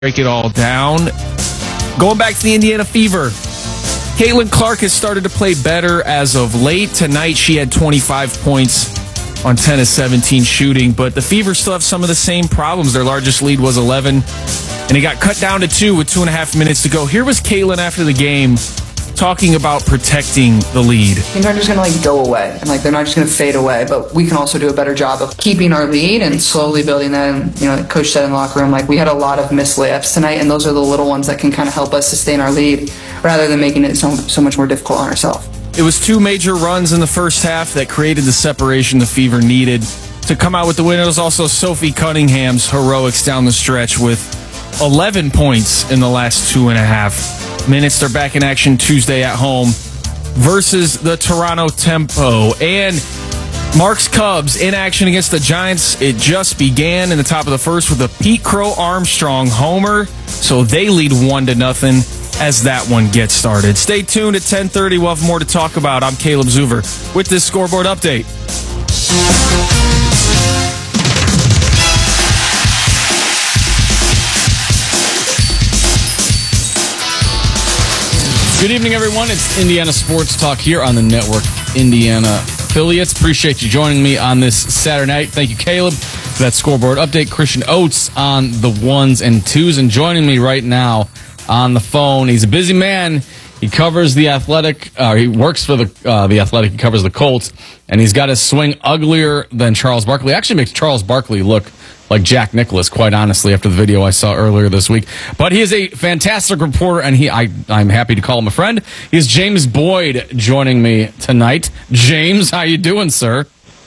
break it all down. Going back to the Indiana Fever. Caitlin Clark has started to play better as of late. Tonight she had 25 points on 10 of 17 shooting, but the Fever still have some of the same problems. Their largest lead was 11, and it got cut down to 2 with 2.5 minutes to go. Here was Caitlin after the game talking about protecting the lead. Things aren't just going to go away, and they're not just going to fade away, but we can also do a better job of keeping our lead and slowly building that. And, like Coach said in the locker room, we had a lot of missed layups tonight, and those are the little ones that can kind of help us sustain our lead rather than making it so much more difficult on ourselves. It was 2 major runs in the first half that created the separation the Fever needed to come out with the win. It was also Sophie Cunningham's heroics down the stretch with 11 points in the last 2.5 minutes. They're back in action Tuesday at home versus the Toronto Tempo. And Mark's Cubs in action against the Giants. It just began in the top of the first with a Pete Crow Armstrong homer. So they lead 1-0 as that one gets started. Stay tuned at 10:30. We'll have more to talk about. I'm Caleb Zuver with this scoreboard update. Good evening, everyone. It's Indiana Sports Talk here on the Network Indiana affiliates. Appreciate you joining me on this Saturday night. Thank you, Caleb, for that scoreboard update. Christian Oates on the 1s and 2s, and joining me right now on the phone. He's a busy man. He covers the Athletic. He works for the Athletic. He covers the Colts, and he's got his swing uglier than Charles Barkley. Actually makes Charles Barkley look like Jack Nicklaus, quite honestly, after the video I saw earlier this week. But he is a fantastic reporter, and I'm happy to call him a friend. He's James Boyd joining me tonight. James, how you doing, sir?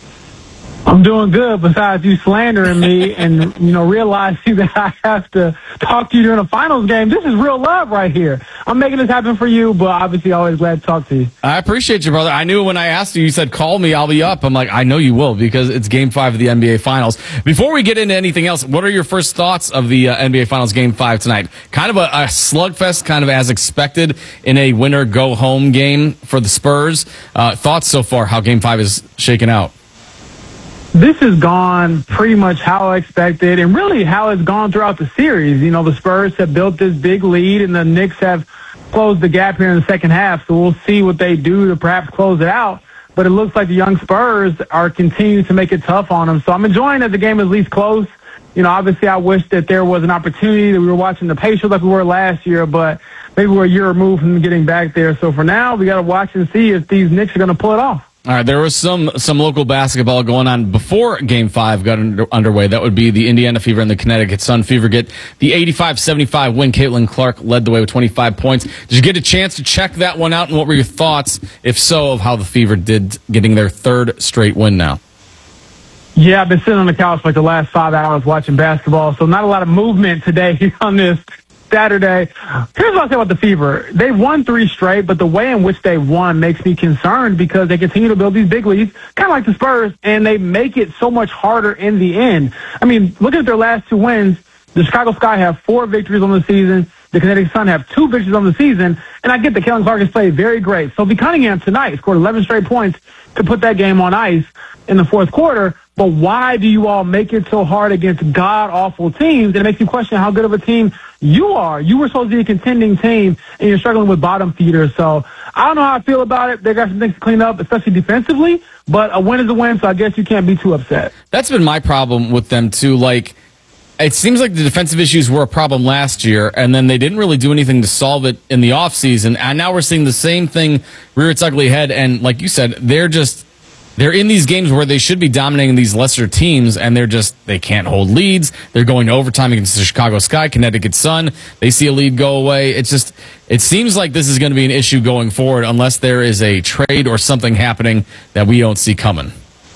I'm doing good, besides you slandering me and, realizing that I have to talk to you during a finals game. This is real love right here. I'm making this happen for you, but obviously always glad to talk to you. I appreciate you, brother. I knew when I asked you, you said, call me, I'll be up. I'm like, I know you will, because it's Game 5 of the NBA Finals. Before we get into anything else, what are your first thoughts of the NBA Finals Game 5 tonight? Kind of a slugfest, kind of as expected in a winner-go-home game for the Spurs. Thoughts so far, how Game 5 is shaking out? This has gone pretty much how I expected, and really how it's gone throughout the series. The Spurs have built this big lead, and the Knicks have closed the gap here in the second half, so we'll see what they do to perhaps close it out. But it looks like the young Spurs are continuing to make it tough on them, so I'm enjoying that the game is at least close. Obviously I wish that there was an opportunity that we were watching the Pacers like we were last year, but maybe we're a year removed from getting back there. So for now, we got to watch and see if these Knicks are going to pull it off. All right, there was some local basketball going on before Game 5 got underway. That would be the Indiana Fever and the Connecticut Sun. Fever get the 85-75 win. Caitlin Clark led the way with 25 points. Did you get a chance to check that one out, and what were your thoughts, if so, of how the Fever did getting their 3rd straight win now? Yeah, I've been sitting on the couch for the last 5 hours watching basketball, so not a lot of movement today on this Saturday. Here's what I'll say about the Fever. They've won 3 straight, but the way in which they won makes me concerned because they continue to build these big leads, kind of like the Spurs, and they make it so much harder in the end. I mean, looking at their last 2 wins, the Chicago Sky have 4 victories on the season. The Connecticut Sun have 2 victories on the season, and I get that Caitlin Clark has played very great. Sophie Cunningham tonight scored 11 straight points to put that game on ice in the 4th quarter. But why do you all make it so hard against god-awful teams? And it makes you question how good of a team you are. You were supposed to be a contending team, and you're struggling with bottom feeders. So I don't know how I feel about it. They got some things to clean up, especially defensively. But a win is a win, so I guess you can't be too upset. That's been my problem with them, too. It seems like the defensive issues were a problem last year, and then they didn't really do anything to solve it in the offseason. And now we're seeing the same thing rear its ugly head. And like you said, they're in these games where they should be dominating these lesser teams, and they can't hold leads. They're going to overtime against the Chicago Sky, Connecticut Sun. They see a lead go away. It seems like this is going to be an issue going forward unless there is a trade or something happening that we don't see coming.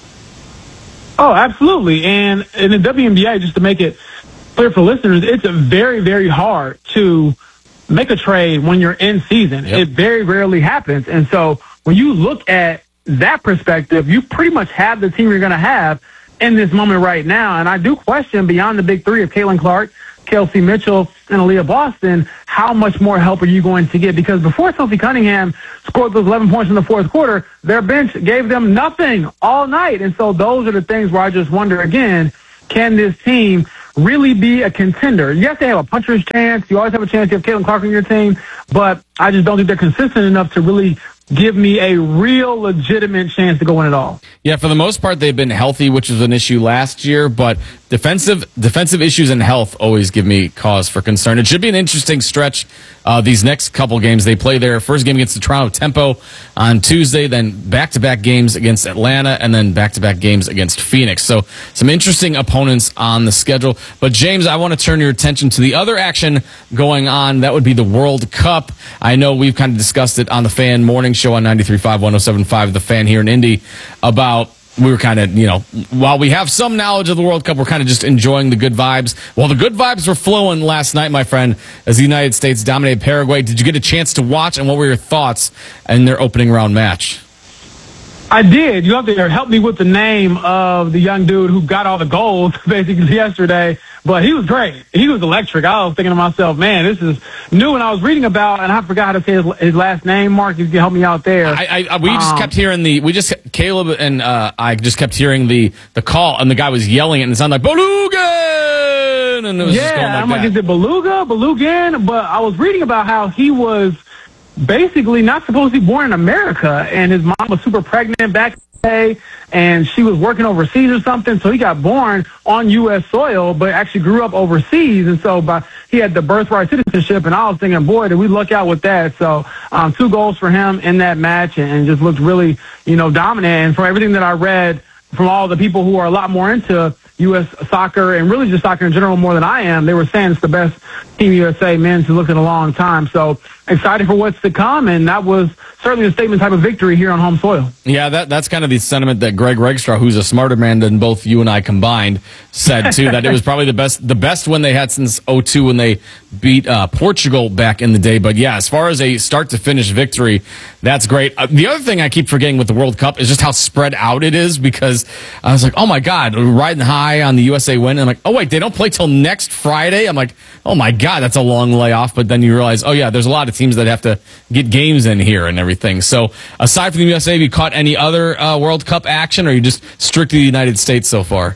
Oh, absolutely. And in the WNBA, just to make it clear for listeners, it's very, very hard to make a trade when you're in season. Yep. It very rarely happens. And so when you look at that perspective, you pretty much have the team you're going to have in this moment right now. And I do question, beyond the big 3 of Caitlin Clark, Kelsey Mitchell, and Aaliyah Boston, how much more help are you going to get? Because before Sophie Cunningham scored those 11 points in the 4th quarter, their bench gave them nothing all night. And so those are the things where I just wonder, again, can this team really be a contender. Yes, they have a puncher's chance. You always have a chance. You have Caitlin Clark on your team, but I just don't think they're consistent enough to really give me a real legitimate chance to go win it all. Yeah, for the most part, they've been healthy, which was an issue last year, but defensive issues and health always give me cause for concern. It should be an interesting stretch these next couple games. They play their first game against the Toronto Tempo on Tuesday, then back-to-back games against Atlanta, and then back-to-back games against Phoenix. So some interesting opponents on the schedule. But James, I want to turn your attention to the other action going on. That would be the World Cup. I know we've kind of discussed it on the Fan Morning Show on 93.5, 107.5, The Fan here in Indy, about we were kind of, while we have some knowledge of the World Cup, we're kind of just enjoying the good vibes. Well, the good vibes were flowing last night, my friend, as the United States dominated Paraguay. Did you get a chance to watch, and what were your thoughts in their opening round match? I did. You have to help me with the name of the young dude who got all the goals basically yesterday, but he was great. He was electric. I was thinking to myself, man, this is new. And I was reading about, and I forgot how to say his last name, Mark, if you can help me out there. We just kept hearing Caleb and I just kept hearing the call, and the guy was yelling it, and it sounded like Belugan! And it was just going like I'm that. like, is it Belugan? But I was reading about how he was basically not supposed to be born in America, and his mom was super pregnant back in the day, and she was working overseas or something, so he got born on U.S. soil, but actually grew up overseas, and so he had the birthright citizenship, and I was thinking, boy, did we luck out with that. So 2 goals for him in that match, and just looked really, dominant. And from everything that I read from all the people who are a lot more into U.S. soccer and really just soccer in general more than I am, they were saying it's the best Team USA men's to look in a long time. So excited for what's to come, and that was certainly a statement type of victory here on home soil. Yeah, that's kind of the sentiment that Greg Regstraw, who's a smarter man than both you and I combined, said too, that it was probably the best win they had since 2002 when they beat Portugal back in the day. But yeah, as far as a start to finish victory, that's great. The other thing I keep forgetting with the World Cup is just how spread out it is, because I was like, oh my God, riding high on the USA win. And I'm like, oh wait, they don't play till next Friday? I'm like, oh my God, that's a long layoff. But then you realize, oh yeah, there's a lot of teams that have to get games in here and everything. So aside from the USA, have you caught any other World Cup action, or are you just strictly the United States so far?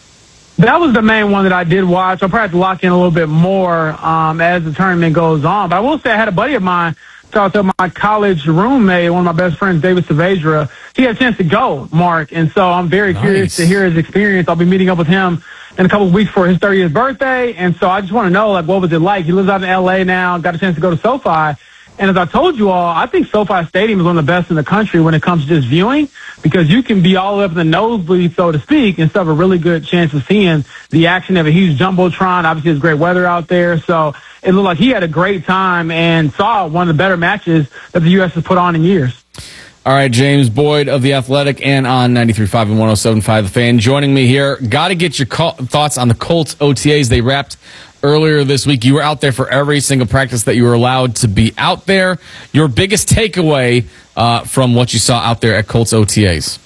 That was the main one that I did watch. I'll probably have to lock in a little bit more as the tournament goes on. But I will say I had a buddy of mine, talked to my college roommate, one of my best friends, David Saavedra. He had a chance to go, Mark, and so I'm very curious to hear his experience. I'll be meeting up with him in a couple of weeks for his 30th birthday, and so I just want to know, what was it like? He lives out in L.A. now, got a chance to go to SoFi. And as I told you all, I think SoFi Stadium is one of the best in the country when it comes to just viewing, because you can be all the way up in the nosebleed, so to speak, and still have a really good chance of seeing the action of a huge jumbotron. Obviously, there's great weather out there, so it looked like he had a great time and saw one of the better matches that the U.S. has put on in years. All right, James Boyd of The Athletic and on 93.5 and 107.5 The Fan joining me here. Got to get your thoughts on the Colts OTAs. They wrapped earlier this week. You were out there for every single practice that you were allowed to be out there. Your biggest takeaway from what you saw out there at Colts OTAs?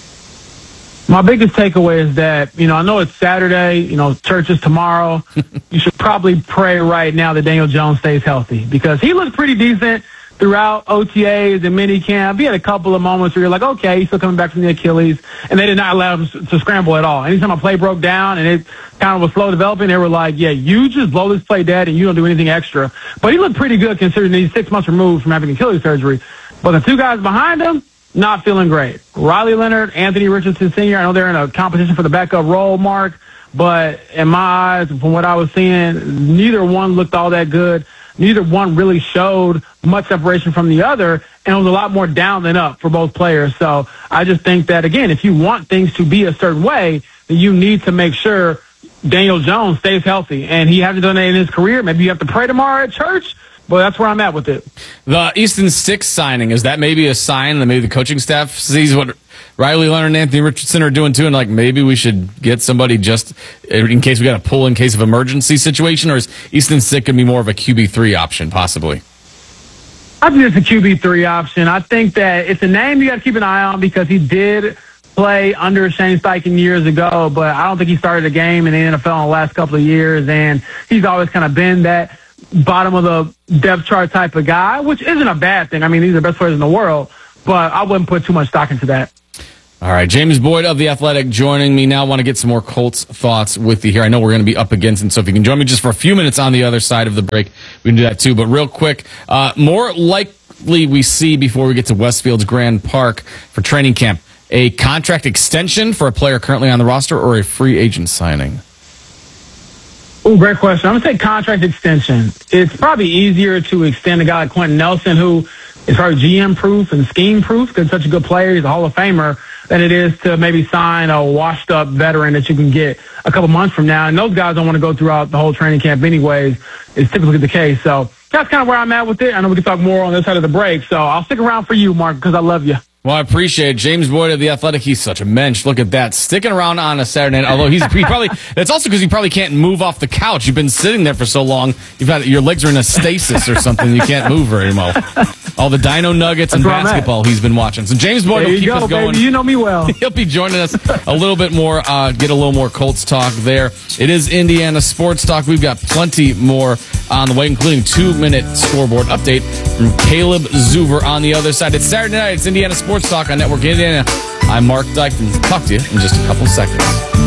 My biggest takeaway is that, I know it's Saturday, church is tomorrow. You should probably pray right now that Daniel Jones stays healthy, because he looked pretty decent throughout OTAs and minicamp. He had a couple of moments where you're like, okay, he's still coming back from the Achilles, and they did not allow him to scramble at all. Anytime a play broke down and it kind of was slow developing, they were like, yeah, you just blow this play dead and you don't do anything extra. But he looked pretty good considering he's 6 months removed from having Achilles surgery. But the 2 guys behind him, not feeling great. Riley Leonard, Anthony Richardson Sr., I know they're in a competition for the backup role, Mark, but in my eyes, from what I was seeing, neither one looked all that good. Neither one really showed much separation from the other, and it was a lot more down than up for both players. So I just think that, again, if you want things to be a certain way, then you need to make sure Daniel Jones stays healthy. And he hasn't done that in his career. Maybe you have to pray tomorrow at church, but that's where I'm at with it. The Easton Stick signing, is that maybe a sign that maybe the coaching staff sees what Riley Leonard and Anthony Richardson are doing too, and maybe we should get somebody just in case we got to pull in case of emergency situation? Or is Easton Stick going to be more of a QB3 option possibly? I think it's a QB3 option. I think that it's a name you got to keep an eye on, because he did play under Shane Steichen years ago, but I don't think he started a game in the NFL in the last couple of years, and he's always kind of been that bottom of the depth chart type of guy, which isn't a bad thing. I mean, these are the best players in the world, but I wouldn't put too much stock into that. All right, James Boyd of The Athletic joining me now. I want to get some more Colts thoughts with you here. I know we're going to be up against it, so if you can join me just for a few minutes on the other side of the break, we can do that too. But real quick, more likely we see before we get to Westfield's Grand Park for training camp, a contract extension for a player currently on the roster or a free agent signing? Oh, great question. I'm going to say contract extension. It's probably easier to extend a guy like Quentin Nelson, who is probably GM-proof and scheme-proof because he's such a good player. He's a Hall of Famer, than it is to maybe sign a washed-up veteran that you can get a couple months from now. And those guys don't want to go throughout the whole training camp anyways. It's typically the case. So that's kind of where I'm at with it. I know we can talk more on this side of the break. So I'll stick around for you, Mark, because I love you. Well, I appreciate it. James Boyd of The Athletic. He's such a mensch. Look at that. Sticking around on a Saturday night. Although he probably, that's also because you probably can't move off the couch. You've been sitting there for so long. Your legs are in a stasis or something. You can't move very well. All the Dino Nuggets and basketball he's been watching. So James Boyd will keep us going. Baby. You know me well. He'll be joining us a little bit more, get a little more Colts talk there. It is Indiana Sports Talk. We've got plenty more on the way, including 2-minute scoreboard update from Caleb Zuber on the other side. It's Saturday night. It's Indiana Sports Talk on Network Indiana. I'm Mark Dykton. Talk to you in just a couple seconds.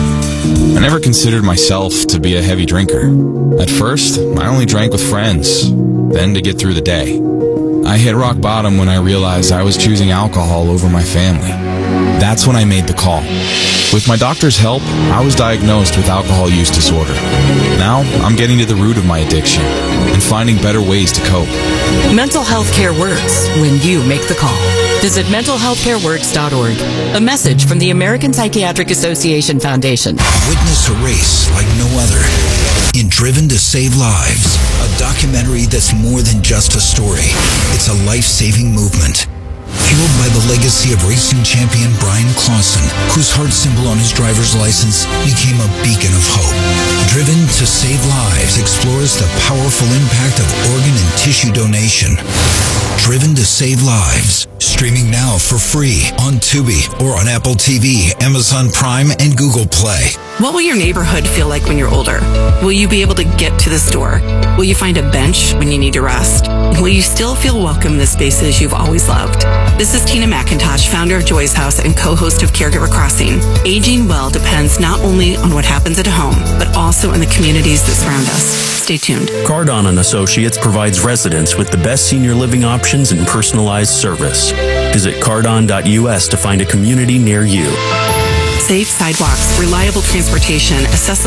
I never considered myself to be a heavy drinker. At first, I only drank with friends, then to get through the day. I hit rock bottom when I realized I was choosing alcohol over my family. That's when I made the call. With my doctor's help, I was diagnosed with alcohol use disorder. Now, I'm getting to the root of my addiction and finding better ways to cope. Mental health care works when you make the call. Visit mentalhealthcareworks.org. A message from the American Psychiatric Association Foundation. Witness a race like no other in Driven to Save Lives, a documentary that's more than just a story. It's a life-saving movement. Fueled by the legacy of racing champion Brian Clausen, whose heart symbol on his driver's license became a beacon of hope. Driven to Save Lives explores the powerful impact of organ and tissue donation. Driven to Save Lives, streaming now for free on Tubi or on Apple TV, Amazon Prime, and Google Play. What will your neighborhood feel like when you're older? Will you be able to get to the store? Will you find a bench when you need to rest? Will you still feel welcome in the spaces you've always loved? This is Tina McIntosh, founder of Joy's House and co-host of Caregiver Crossing. Aging well depends not only on what happens at home, but also in the communities that surround us. Stay tuned. Cardon & Associates provides residents with the best senior living options and personalized service. Visit cardon.us to find a community near you. Safe sidewalks, reliable transportation, accessible